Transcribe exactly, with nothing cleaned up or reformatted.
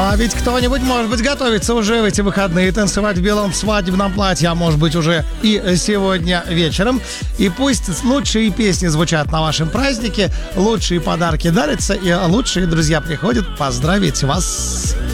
А ведь кто-нибудь, может быть, готовится уже в эти выходные танцевать в белом свадебном платье, а может быть уже и сегодня вечером. И пусть лучшие песни звучат на вашем празднике, лучшие подарки дарятся и лучшие друзья приходят поздравить вас.